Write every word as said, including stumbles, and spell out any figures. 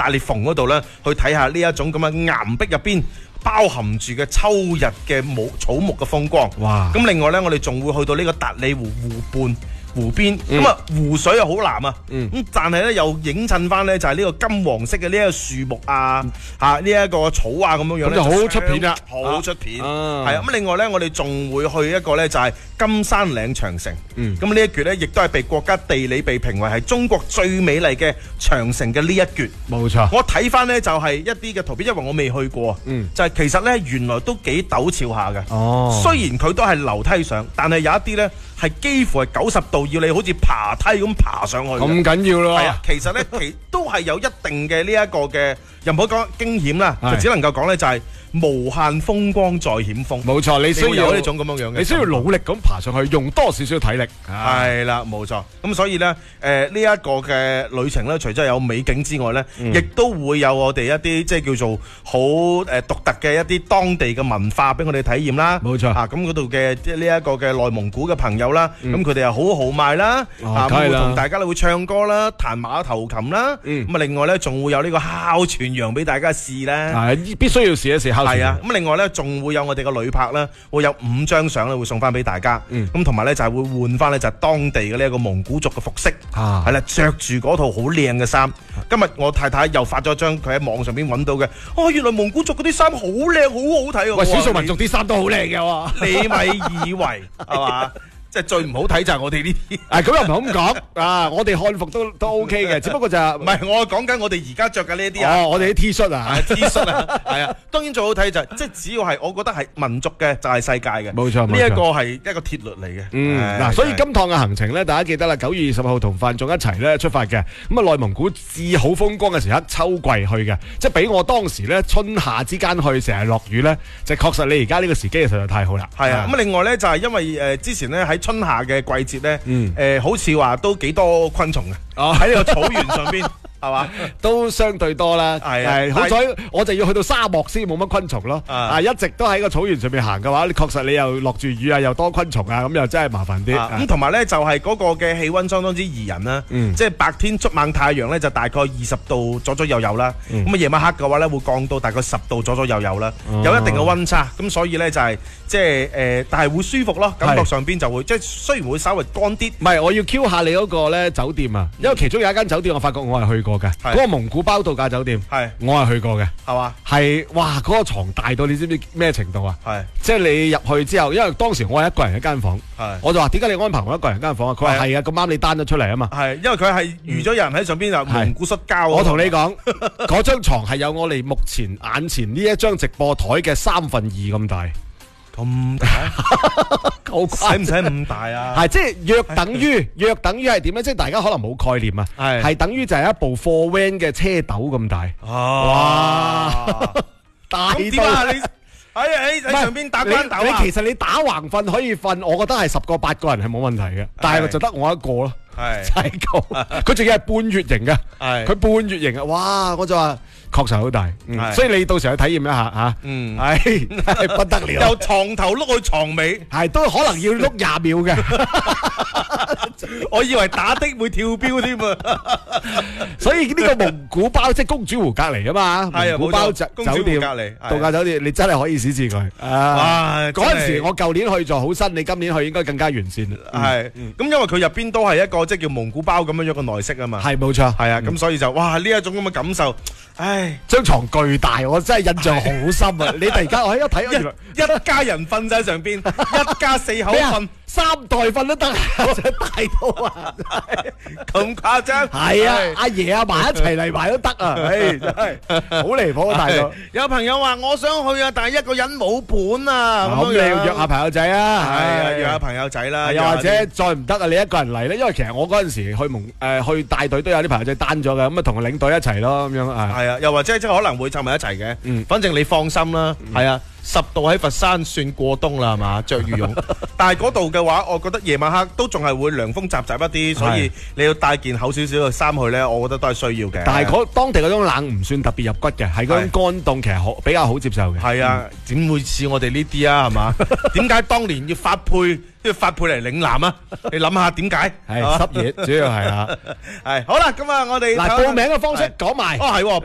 大裂縫嗰度咧，去睇下呢一種咁嘅岩壁入邊包含住嘅秋日嘅木草木嘅風光。 哇！ 咁另外咧，我哋仲會去到呢個達里湖湖畔。湖邊咁啊，湖水又好藍啊，咁但係咧又映襯翻咧就係呢個金黃色嘅呢一個樹木啊，嚇呢一個草啊咁樣樣咧， 就好出片啦， 好出片。係啊，咁另外咧，我哋仲會去一個咧就係金山嶺長城。咁呢一橛咧，亦都係被國家地理被評為係中國最美麗嘅長城嘅呢一橛。 冇錯。 我睇翻咧就係一啲嘅圖片，因為我未去過，就係其實咧原來都幾陡峭下嘅。哦。雖然佢都係樓梯上，但係有一啲咧。係幾乎係九十度，要你好似爬梯咁爬上去。 咁緊要咯？ 係啊，其實咧，其都係有一定嘅呢一個嘅，又唔好講驚險啦，就只能夠講咧就係無限風光在險峰。 冇錯，你需要有呢種咁樣樣嘅， 你需要努力咁爬上去，用多少少體力。 係啦，冇錯。咁所以咧，誒呢一個嘅旅程咧，除咗有美景之外咧，亦都會有我哋一啲即係叫做好誒獨特嘅一啲當地嘅文化俾我哋體驗啦。 冇錯。啊， 咁嗰度嘅即係呢一個嘅內蒙古嘅朋友啦，咁佢哋又好豪邁啦，啊會同大家咧會唱歌啦，彈馬頭琴啦。咁啊另外咧仲會有呢個烤全羊俾大家試咧。 係必須要試一試烤全羊。 係啊，咁另外咧仲會有我哋嘅旅拍啦，會有五張相咧會送翻俾大家。咁同埋咧就係會換翻咧就係當地嘅呢一個蒙古族嘅服飾。啊，係啦，着住嗰套好靚嘅衫。今日我太太又發咗張佢喺網上邊揾到嘅，哦，原來蒙古族嗰啲衫好靚，好好睇喎。 喂，少數民族啲衫都好靚嘅喎， 你咪以為係嘛？即係最唔好睇就係我哋呢啲。 啊，咁又唔係咁講啊！我哋漢服都都 OK 嘅，只不過就唔係我講緊我哋而家着嘅呢啲啊。 哦，我哋啲 T 恤啊 ，T 恤啊，係啊。當然最好睇就係即係只要係我覺得係民族嘅就係世界嘅。 冇錯， 呢一個係一個鐵律嚟嘅。 嗯，嗱，所以今趟嘅行程咧，大家記得啦，九月二十號同范總一齊咧出發嘅。咁啊，內蒙古至好風光嘅時刻，秋季去嘅，即係比我當時咧春夏之間去成日落雨咧，就確實你而家呢個時機實在太好啦。 係啊，咁另外咧就係因為誒之前咧喺春夏嘅季節咧，誒好似話都幾多昆蟲嘅，喺呢個草原上邊係嘛， 都相對多啦。 係， 好彩我就要去到沙漠先冇乜昆蟲咯。啊，一直都喺個草原上面行嘅話，你確實你又落住雨啊，又多昆蟲啊，咁又真係麻煩啲。 咁同埋咧就係嗰個嘅氣溫相當之宜人啦，即係白天出猛太陽咧就大概二十度左左右右啦，咁啊夜晚黑嘅話咧會降到大概十度左左右右啦，有一定嘅溫差，咁所以咧就係即係誒，但係會舒服咯，感覺上邊就會即係雖然會稍微乾啲。 唔係，我要 Q 下你嗰個咧酒店啊，因為其中有一間酒店我發覺我係去過嘅，嗰個蒙古包度假酒店，係我係去過嘅，係嘛？係哇，嗰個床大到你知唔知咩程度啊？係即係你入去之後，因為當時我係一個人一間房，我就話點解你安排我一個人間房啊？佢話係啊，咁啱你單咗出嚟啊嘛。係因為佢係預咗有人喺上邊就蒙古摔跤。我同你講，嗰張床係有我哋目前眼前呢一張直播台嘅三分二咁大。咁大，使唔使咁大啊？係即係約等於約等於係點咧？即係大家可能冇概念啊。係係等於就係一部貨 van 嘅車斗咁大。哦，哇！大到點啊？你喺喺喺上邊打關斗啊？你其實你打橫瞓可以瞓，我覺得係十個八個人係冇問題嘅，但係就得我一個咯。係真係夠，佢仲要係半月形嘅。係佢半月形啊！哇！我就話。確實好大，所以你到時去體驗一下吓，嗯，係不得了。由床頭碌去床尾，係都可能要碌廿秒嘅。我以為打的會跳標添啊！所以呢個蒙古包即係公主湖隔籬啊嘛，蒙古包酒店隔籬度假酒店，你真係可以試試佢。哇！嗰陣時我舊年去就好新，你今年去應該更加完善。係咁，因為佢入邊都係一個即係叫蒙古包咁樣樣嘅內飾啊嘛。係冇錯，係啊，咁所以就哇呢一種咁嘅感受。唉，張床巨大，我真係印象好深啊！你突然間我喺一睇，原來一家人瞓晒上邊，一家四口瞓，三代瞓都得，大到啊！咁誇張？係啊，阿爺阿嫲一齊嚟埋都得啊！唉，真係好離譜啊！大佬，有朋友話我想去啊，但係一個人冇本啊！咁你要約下朋友仔啊？係啊，約下朋友仔啦。又或者再唔得啊，你一個人嚟咧，因為其實我嗰陣時去蒙誒去帶隊都有啲朋友仔單咗嘅，咁啊同個領隊一齊咯，咁樣啊。係啊，又或者即係可能會湊埋一齊嘅。嗯，反正你放心啦。係啊。十度喺佛山算過冬啦，係嘛？着羽絨，但係嗰度嘅話，我覺得夜晚黑都仲係會涼風習習一啲，所以你要帶件厚少少嘅衫去咧，我覺得都係需要嘅。但係嗰當地嗰種冷唔算特別入骨嘅，係嗰種乾凍，其實好比較好接受嘅。係啊，點會似我哋呢啲啊？係嘛？點解當年要發配要發配嚟嶺南啊？你諗下點解？係濕熱，主要係啊。係好啦，咁啊，我哋嗱報名嘅方式講埋。哦，係。